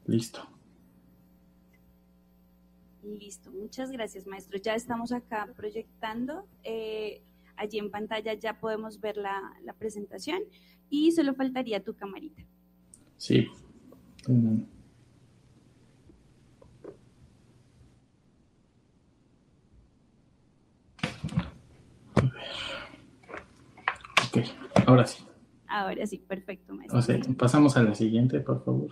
Listo. Listo, muchas gracias, maestro. Ya estamos acá proyectando. Allí en pantalla ya podemos ver la presentación y solo faltaría tu camarita. Sí. Ok, ahora sí. Ahora sí, perfecto, maestro. O sea, pasamos a la siguiente, por favor.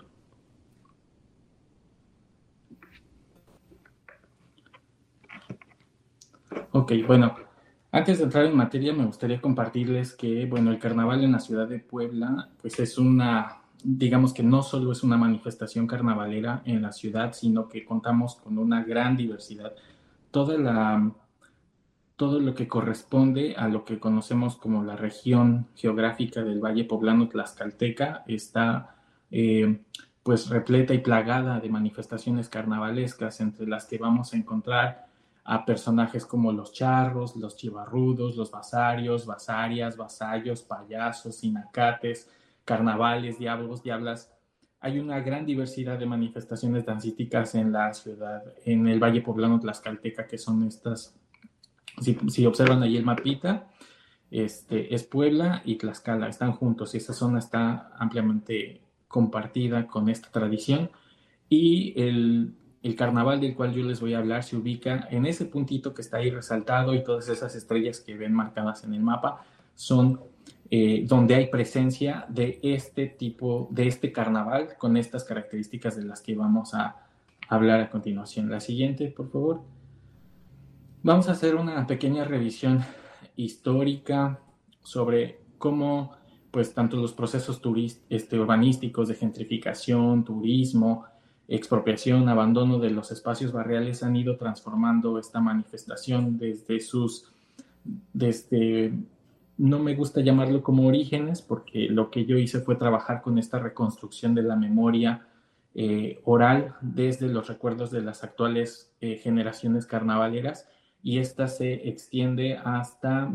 Ok, bueno, antes de entrar en materia me gustaría compartirles que, bueno, el carnaval en la ciudad de Puebla, pues es digamos que no solo es una manifestación carnavalera en la ciudad, sino que contamos con una gran diversidad. Todo lo que corresponde a lo que conocemos como la región geográfica del Valle Poblano Tlaxcalteca está pues repleta y plagada de manifestaciones carnavalescas, entre las que vamos a encontrar a personajes como los charros, los chivarrudos, los basarios, basarias, vasallos, payasos, sinacates, carnavales, diablos, diablas. Hay una gran diversidad de manifestaciones dancíticas en la ciudad, en el Valle Poblano Tlaxcalteca, que son estas. Si observan ahí el mapita, es Puebla y Tlaxcala, están juntos y esa zona está ampliamente compartida con esta tradición. Y el carnaval del cual yo les voy a hablar se ubica en ese puntito que está ahí resaltado, y todas esas estrellas que ven marcadas en el mapa son donde hay presencia de este carnaval con estas características de las que vamos a hablar a continuación. La siguiente, por favor. Vamos a hacer una pequeña revisión histórica sobre cómo, pues, tanto los procesos urbanísticos de gentrificación, turismo, expropiación, abandono de los espacios barriales han ido transformando esta manifestación desde, no me gusta llamarlo como orígenes, porque lo que yo hice fue trabajar con esta reconstrucción de la memoria oral desde los recuerdos de las actuales generaciones carnavaleras, y esta se extiende hasta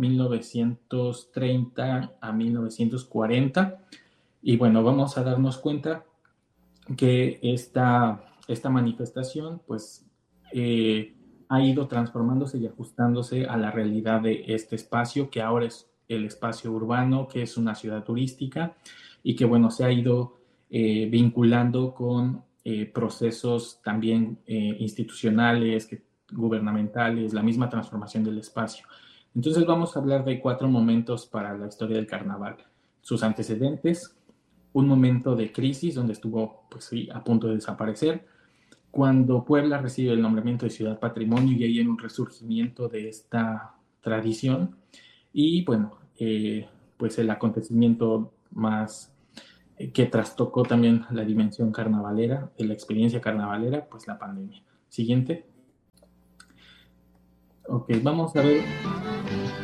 1930 a 1940. Y bueno, vamos a darnos cuenta que esta manifestación pues ha ido transformándose y ajustándose a la realidad de este espacio, que ahora es el espacio urbano, que es una ciudad turística, y que bueno, se ha ido vinculando con procesos también institucionales, gubernamentales, la misma transformación del espacio. Entonces vamos a hablar de 4 momentos para la historia del carnaval: sus antecedentes, un momento de crisis donde estuvo, pues sí, a punto de desaparecer, cuando Puebla recibe el nombramiento de Ciudad Patrimonio y hay un resurgimiento de esta tradición, y bueno, pues el acontecimiento más que trastocó también la dimensión carnavalera, de la experiencia carnavalera, pues la pandemia. Siguiente. Ok, vamos a ver